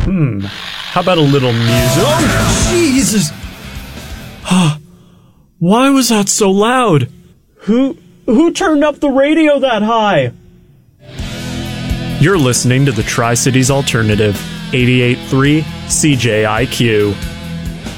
How about a little music? Oh, Jesus! Why was that so loud? Who turned up the radio that high? You're listening to the Tri-Cities Alternative, 88.3 CJIQ.